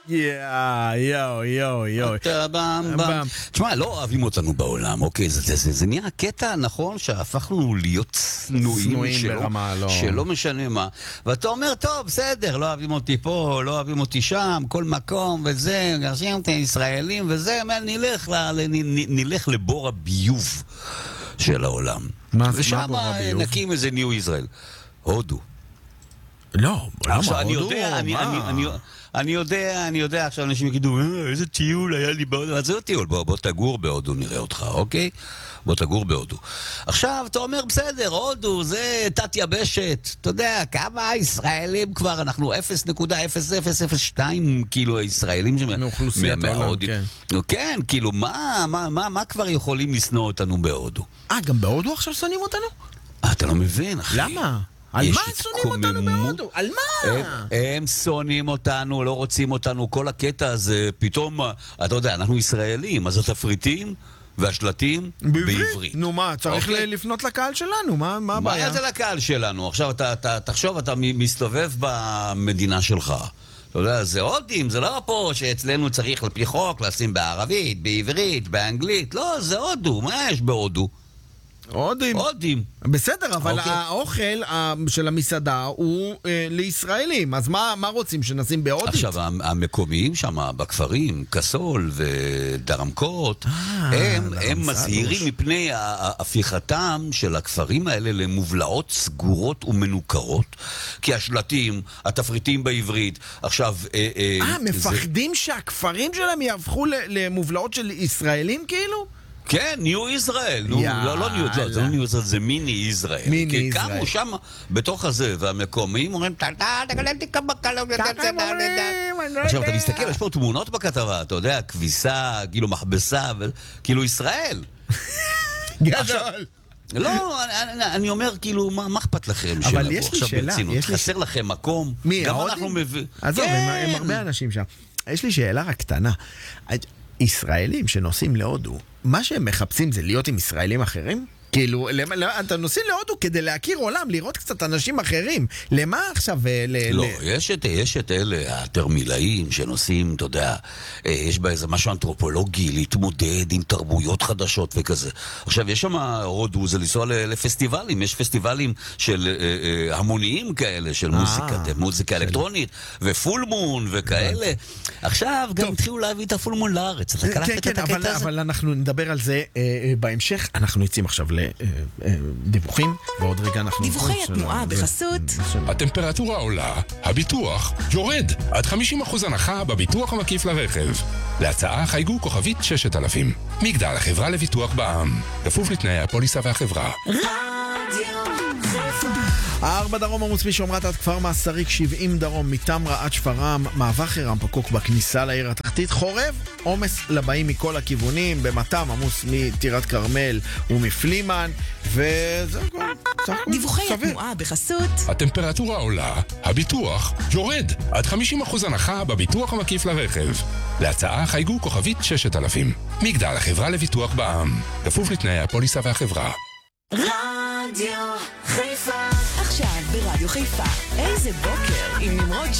יואו. תשמע, לא אוהבים אותנו בעולם, אוקיי, זה נהיה קטע נכון שהפכנו להיות צנועים שלא משנה מה, ואתה אומר, טוב, בסדר, לא אוהבים אותי פה, לא אוהבים אותי שם, כל מקום וזה, גרשים אותי ישראלים וזה, נלך לבור הביוב של העולם. ושם נקים איזה ניו ישראל. הודו. לא, למה? אני יודע, עכשיו אנשים יגידו, איזה טיול היה לי בהודו, אז זה טיול, בוא תגור בהודו, נראה אותך, אוקיי? בוא תגור בהודו. עכשיו, אתה אומר, בסדר, הודו, זה תת יבשת, אתה יודע, כמה ישראלים כבר, אנחנו 0.0002 כאילו ישראלים מאוכלוסיית העולם, כן. כן, כאילו, מה כבר יכולים לשנוא אותנו בהודו? גם בהודו עכשיו שונאים אותנו? אתה לא מבין, אחי. למה? על מה שונאים אותנו בהודו? על מה? הם שונאים אותנו, לא רוצים אותנו, כל הקטע הזה, פתאום, אתה יודע, אנחנו ישראלים, אז התפריטים והשלטים בעברית. נו מה, צריך לפנות לקהל שלנו, מה הבעיה? מה זה לקהל שלנו? עכשיו תחשוב, אתה מסתובב במדינה שלך. אתה יודע, זה הודים, זה לא פה שאצלנו צריך לפי חוק לשים בערבית, בעברית, באנגלית. לא, זה הודו, מה יש בהודו? הודים. בסדר, אבל האוכל של המסעדה הוא לישראלים, אז מה רוצים, שנשים בהודית? עכשיו, המקומיים שם, בכפרים, קסול ודרמקות, הם מזהירים מפני הפיכתם של הכפרים האלה למובלעות סגורות ומנוכרות, כי השלטים, התפריטים בעברית, עכשיו... מפחדים שהכפרים שלהם יהפכו למובלעות של ישראלים כאילו? כן, ניו ישראל. לא ניו ישראל, זה לא ניו ישראל, זה מיני ישראל. כי קמו שם בתוך הזה, והמקומיים אומרים, עכשיו אתה מסתכל, יש פה תמונות בכתבה, אתה יודע, כביסה, כאילו מכבסה, כאילו ישראל. גדול. לא, אני אומר, כאילו, מה אכפת לכם? אבל יש לי שאלה. חסר לכם מקום? מי, ההודים? עזוב, הם הרבה אנשים שם. יש לי שאלה רק קטנה. ישראלים שנוסעים להודו, מה שהם מחפשים זה להיות עם ישראלים אחרים? כאילו, אתה נוסעים להודו כדי להכיר עולם, לראות קצת אנשים אחרים. למה עכשיו? לא, יש את אלה, התרמילאים שנוסעים, אתה יודע, יש בה איזה משהו אנתרופולוגי, להתמודד עם תרבויות חדשות וכזה. עכשיו, יש שם, הודו, זה לנסוע לפסטיבלים, יש פסטיבלים של המוניים כאלה, של מוזיקה אלקטרונית, ופול מון וכאלה. עכשיו, גם התחילו להביא את הפול מון לארץ. אתה קלטת את הקטע הזה? אבל אנחנו נדבר על זה בהמשך. אנחנו יוצאים עכשיו דיווחים, ועוד רגע אנחנו... דיווחי התנועה בחסות. הטמפרטורה עולה, הביטוח יורד. עד 50% הנחה בביטוח המקיף לרכב. להצעה חייגו כוכבית 6000. מגדל, החברה לביטוח בע"מ. כפוף לתנאי הפוליסה והחברה. רדיו חיפה. 4 דרום עמוס משומרת עד כפר מעשריק, 70 דרום מתמרה עד שפרעם, מעבר חירם פקוק בכניסה לעיר התחתית, חורב עומס לבאים מכל הכיוונים, במתם עמוס מטירת כרמל ומפלימן, וזה כבר דיווחי התנועה בחסות. הטמפרטורה עולה, הביטוח יורד. עד 50% הנחה בביטוח המקיף לרכב. להצעה חייגו כוכבית 6000. מגדל, החברה לביטוח בע"מ. כפוף לתנאי הפוליסה והחברה. רדיו חיפה. עכשיו ברדיו חיפה, איזה בוקר עם נמרוד